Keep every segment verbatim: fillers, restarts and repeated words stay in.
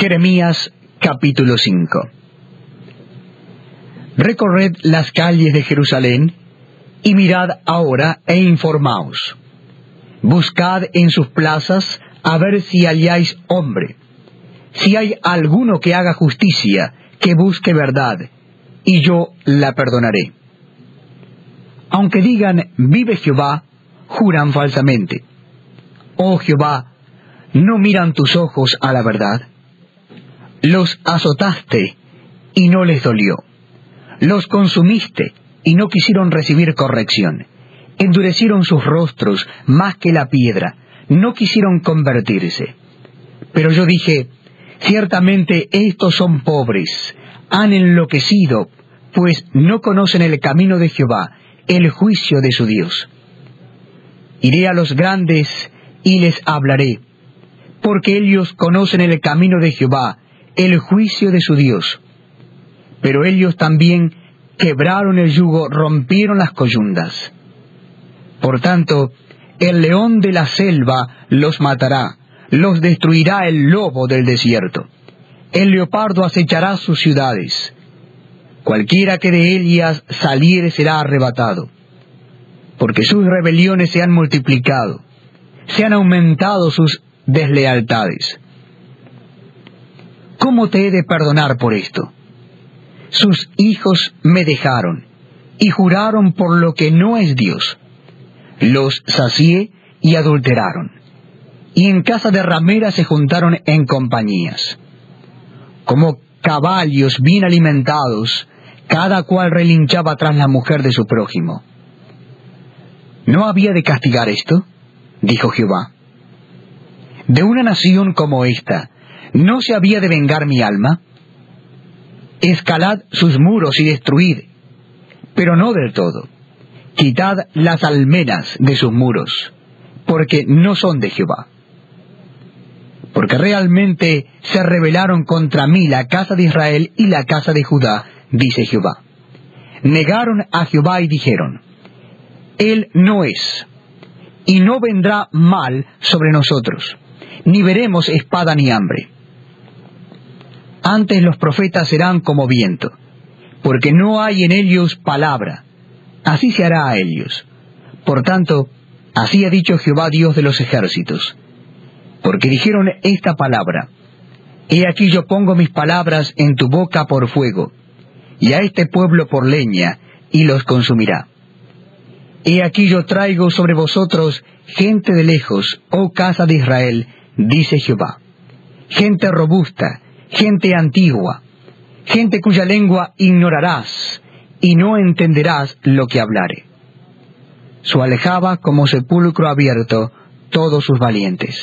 Jeremías capítulo cinco. Recorred las calles de Jerusalén, y mirad ahora e informaos. Buscad en sus plazas a ver si halláis hombre, si hay alguno que haga justicia, que busque verdad, y yo la perdonaré. Aunque digan, vive Jehová, juran falsamente. Oh Jehová, ¿no miran tus ojos a la verdad? Los azotaste, y no les dolió. Los consumiste, y no quisieron recibir corrección. Endurecieron sus rostros más que la piedra, no quisieron convertirse. Pero yo dije, ciertamente estos son pobres, han enloquecido, pues no conocen el camino de Jehová, el juicio de su Dios. Iré a los grandes y les hablaré, porque ellos conocen el camino de Jehová, el juicio de su Dios. Pero ellos también quebraron el yugo, rompieron las coyundas. Por tanto, el león de la selva los matará, los destruirá el lobo del desierto. El leopardo acechará sus ciudades. Cualquiera que de ellas saliere será arrebatado, porque sus rebeliones se han multiplicado, se han aumentado sus deslealtades. ¿Cómo te he de perdonar por esto? Sus hijos me dejaron, y juraron por lo que no es Dios. Los sacié y adulteraron, y en casa de ramera se juntaron en compañías. Como caballos bien alimentados, cada cual relinchaba tras la mujer de su prójimo. ¿No había de castigar esto?, dijo Jehová. ¿De una nación como esta no se había de vengar mi alma? Escalad sus muros y destruid, pero no del todo. Quitad las almenas de sus muros, porque no son de Jehová. Porque realmente se rebelaron contra mí la casa de Israel y la casa de Judá, dice Jehová. Negaron a Jehová y dijeron, Él no es, y no vendrá mal sobre nosotros, ni veremos espada ni hambre. Antes los profetas serán como viento, porque no hay en ellos palabra, así se hará a ellos. Por tanto, así ha dicho Jehová Dios de los ejércitos, porque dijeron esta palabra, he aquí yo pongo mis palabras en tu boca por fuego, y a este pueblo por leña, y los consumirá. He aquí yo traigo sobre vosotros gente de lejos, oh casa de Israel, dice Jehová, gente robusta, gente antigua, gente cuya lengua ignorarás, y no entenderás lo que hablare. Su alejaba como sepulcro abierto todos sus valientes.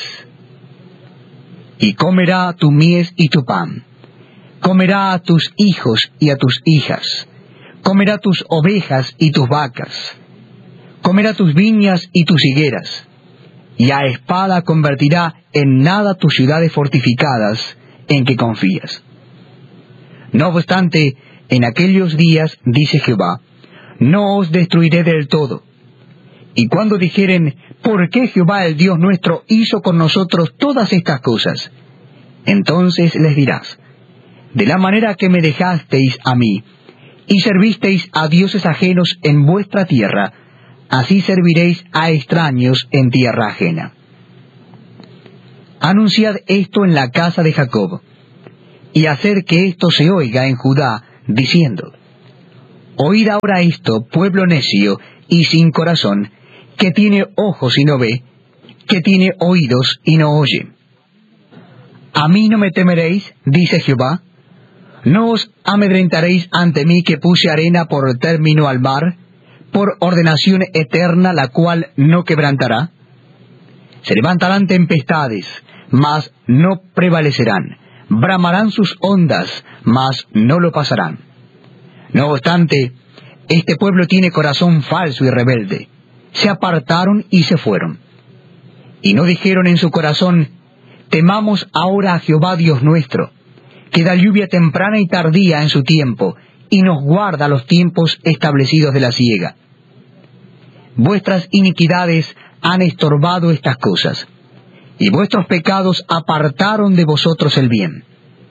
Y comerá tu mies y tu pan, comerá a tus hijos y a tus hijas, comerá tus ovejas y tus vacas, comerá tus viñas y tus higueras, y a espada convertirá en nada tus ciudades fortificadas en que confías. No obstante, en aquellos días, dice Jehová, no os destruiré del todo. Y cuando dijeren, ¿por qué Jehová el Dios nuestro hizo con nosotros todas estas cosas? Entonces les dirás, de la manera que me dejasteis a mí, y servisteis a dioses ajenos en vuestra tierra, así serviréis a extraños en tierra ajena. Anunciad esto en la casa de Jacob, y hacer que esto se oiga en Judá, diciendo, oíd ahora esto, pueblo necio y sin corazón, que tiene ojos y no ve, que tiene oídos y no oye. ¿A mí no me temeréis?, dice Jehová. ¿No os amedrentaréis ante mí que puse arena por término al mar, por ordenación eterna la cual no quebrantará? Se levantarán tempestades, mas no prevalecerán. Bramarán sus ondas, mas no lo pasarán. No obstante, este pueblo tiene corazón falso y rebelde. Se apartaron y se fueron. Y no dijeron en su corazón, temamos ahora a Jehová Dios nuestro, que da lluvia temprana y tardía en su tiempo, y nos guarda los tiempos establecidos de la siega. Vuestras iniquidades han estorbado estas cosas, y vuestros pecados apartaron de vosotros el bien.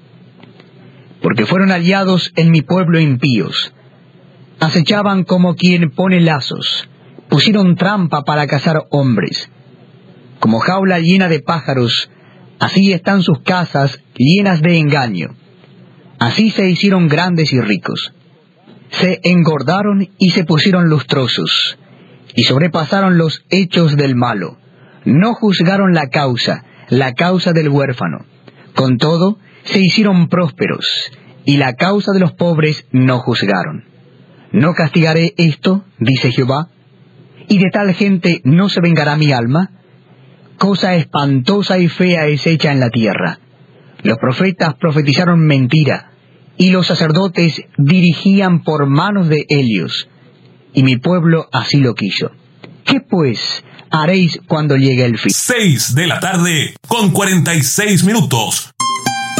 porque fueron hallados en mi pueblo impíos. Acechaban como quien pone lazos, pusieron trampa para cazar hombres. Como jaula llena de pájaros, así están sus casas llenas de engaño. Así se hicieron grandes y ricos. Se engordaron y se pusieron lustrosos, y sobrepasaron los hechos del malo. No juzgaron la causa, la causa del huérfano. Con todo, se hicieron prósperos, y la causa de los pobres no juzgaron. ¿No castigaré esto?, dice Jehová, y de tal gente no se vengará mi alma. Cosa espantosa y fea es hecha en la tierra. Los profetas profetizaron mentira, y los sacerdotes dirigían por manos de ellos, y mi pueblo así lo quiso. ¿Qué pues haréis cuando llegue el fin? Seis de la tarde con cuarenta y seis minutos.